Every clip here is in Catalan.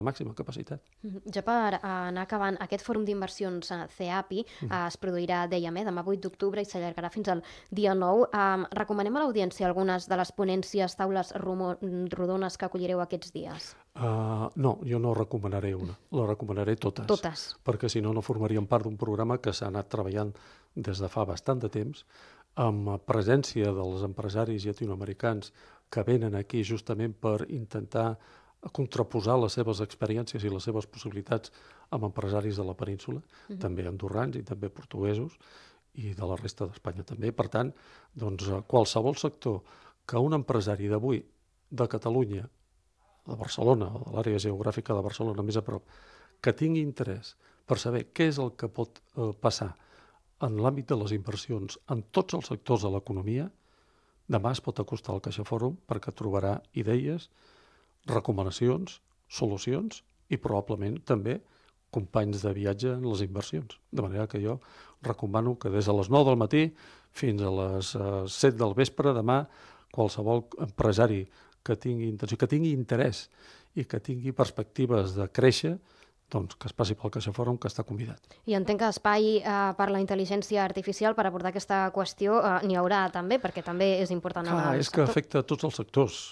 màxima capacitat. Ja per anar acabant, aquest fòrum d'inversions CEAPI es produirà, dèiem, demà 8 d'octubre i s'allargarà fins al dia 9. Recomanem a l'audiència algunes de les ponències, taules rodones que acollireu aquests dies? No, jo no recomanaré una, la recomanaré totes. Totes. Perquè si no, no formarien part d'un programa que s'ha anat treballant des de fa bastant de temps, amb presència dels empresaris llatinoamericans que venen aquí justament per intentar contraposar les seves experiències i les seves possibilitats amb empresaris de la península, també andorrans i també portuguesos, i de la resta d'Espanya també. Per tant, doncs, qualsevol sector que un empresari d'avui de Catalunya, de Barcelona o de l'àrea geogràfica de Barcelona més a prop, que tingui interès per saber què és el que pot passar en l'àmbit de les inversions en tots els sectors de l'economia, demà es pot acostar al CaixaForum perquè trobarà idees, recomanacions, solucions i probablement també companys de viatge en les inversions. De manera que jo recomano que des de les 9 del matí fins a les 7 del vespre demà qualsevol empresari que tingui intenció, que tingui interès i que tingui perspectives de créixer, doncs que es passi pel CaixaForum, que està convidat. I entenc que espai per la intel·ligència artificial per abordar aquesta qüestió n'hi haurà també, perquè també és important. Clar, és que afecta a tots els sectors.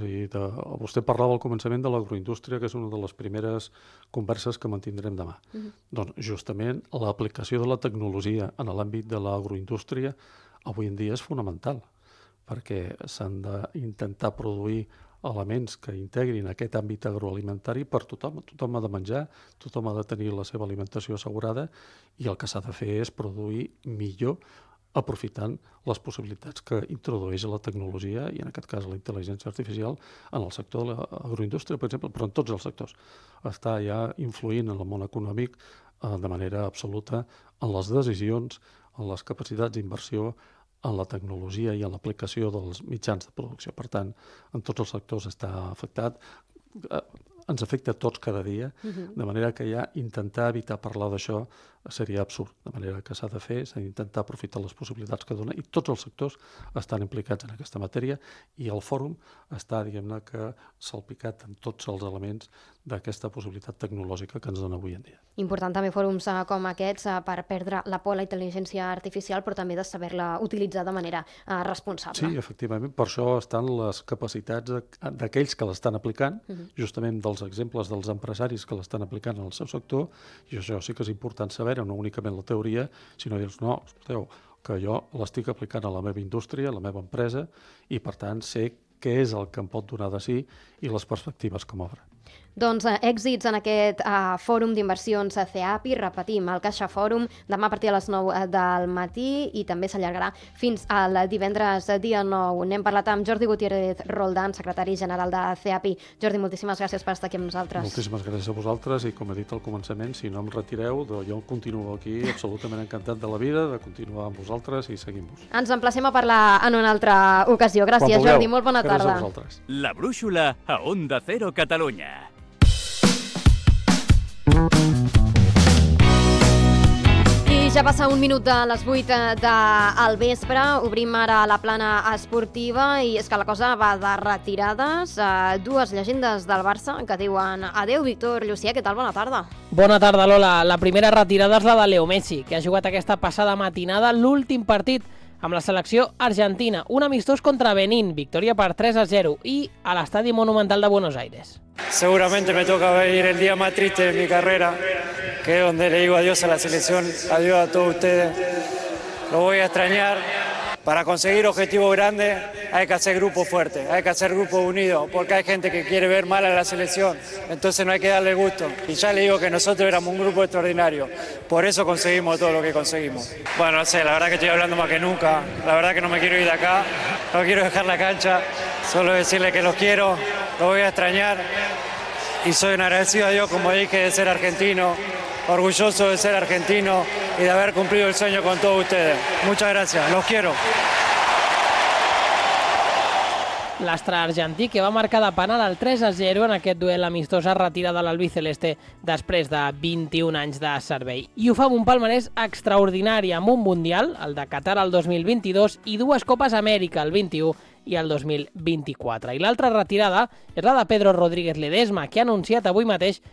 Vostè parlava al començament de l'agroindústria, que és una de les primeres converses que mantindrem demà. Doncs justament l'aplicació de la tecnologia en l'àmbit de l'agroindústria avui en dia és fonamental, perquè s'han d'intentar produir elements que integrin aquest àmbit agroalimentari per tothom. Tothom ha de menjar, tothom ha de tenir la seva alimentació assegurada i el que s'ha de fer és produir millor aprofitant les possibilitats que introdueix la tecnologia i en aquest cas la intel·ligència artificial en el sector de l'agroindústria, per exemple, però en tots els sectors. Està ja influint en el món econòmic de manera absoluta en les decisions, en les capacitats d'inversió, en la tecnologia i en l'aplicació dels mitjans de producció. Per tant, en tots els sectors està afectat. Ens afecta a tots cada dia, de manera que ja intentar evitar parlar d'això seria absurd. De manera que s'ha de fer, s'ha d'intentar aprofitar les possibilitats que dona i tots els sectors estan implicats en aquesta matèria i el fòrum està, diguem-ne, que salpicat en tots els elements d'aquesta possibilitat tecnològica que ens dona avui en dia. Important també fòrums com aquests per perdre la por a la intel·ligència artificial, però també de saber-la utilitzar de manera responsable. Sí, efectivament, per això estan les capacitats d'aquells que l'estan aplicant, justament dels exemples dels empresaris que l'estan aplicant en el seu sector, i això sí que és important saber, no únicament la teoria, sinó dir-nos, no, escolteu, que jo l'estic aplicant a la meva indústria, a la meva empresa, i per tant sé què és el que em pot donar de sí i les perspectives que m'obre. Doncs èxits en aquest fòrum d'inversions CEAPI, repetim, el CaixaForum, demà a partir de les 9 del matí i també s'allargarà fins al divendres dia 9. N'hem parlat amb Jordi Gutiérrez Roldán, secretari general de CEAPI. Jordi, moltíssimes gràcies per estar aquí amb nosaltres. Moltíssimes gràcies a vosaltres i com he dit al començament, si no em retireu, jo continuo aquí absolutament encantat de la vida, de continuar amb vosaltres i seguim-vos. Ens emplacem a parlar en una altra ocasió. Gràcies, Jordi, molt bona tarda. Gràcies a vosaltres. La brúixola a Onda Cero Catalunya. I ja passa un minut de les 8 del vespre, obrim ara la plana esportiva i és que la cosa va de retirades. Dues llegendes del Barça que diuen adeu. Víctor Llucià, què tal? Bona tarda. Bona tarda, Lola. La primera retirada és la de Leo Messi, que ha jugat aquesta passada matinada l'últim partit amb la selecció argentina. Un amistós contra Benín, victòria per 3-0 i a l'Estadi Monumental de Buenos Aires. Seguramente me toca venir el día más triste de mi carrera, que es donde le digo adiós a la selección, adiós a todos ustedes. Lo voy a extrañar. Para conseguir objetivos grandes hay que hacer grupos fuertes, hay que hacer grupos unidos, porque hay gente que quiere ver mal a la selección, entonces no hay que darle gusto. Y ya le digo que nosotros éramos un grupo extraordinario, por eso conseguimos todo lo que conseguimos. Bueno, no sé, la verdad que estoy hablando más que nunca, la verdad que no me quiero ir de acá, no quiero dejar la cancha, solo decirle que los quiero, los voy a extrañar y soy un agradecido a Dios, como dije, de ser argentino, orgulloso de ser argentino y de haber cumplido el sueño con todos ustedes. Muchas gracias, los quiero. L'astre argentí, que va marcar de penal al 3-0 en aquest duel amistós, es retira de l'albiceleste després de 21 anys de servei. I ho fa amb un palmarès extraordinari, amb un Mundial, el de Qatar el 2022, i dues Copes Amèrica, el 21 i el 2024. I l'altra retirada és la de Pedro Rodríguez Ledesma, que ha anunciat avui mateix